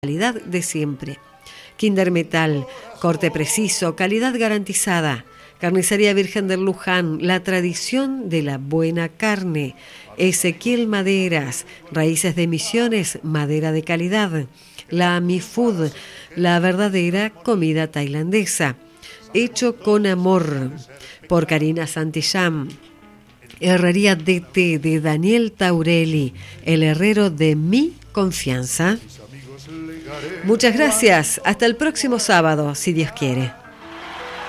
calidad de siempre. Kinder Metal, corte preciso, calidad garantizada. Carnicería Virgen del Luján, la tradición de la buena carne. Ezequiel Maderas, raíces de Misiones, madera de calidad. La Mi Food, la verdadera comida tailandesa. Hecho con amor, por Karina Santillán. Herrería DT de Daniel Taurelli, el herrero de mi confianza. Muchas gracias. Hasta el próximo sábado, si Dios quiere.